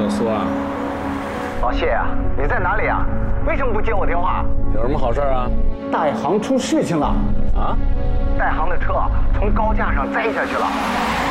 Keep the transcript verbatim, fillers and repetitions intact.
有苏啊？ 老谢啊，你在哪里啊？为什么不接我电话？ 有什么好事啊？ 代行出事情了啊！ 代行的车从高架上栽下去了。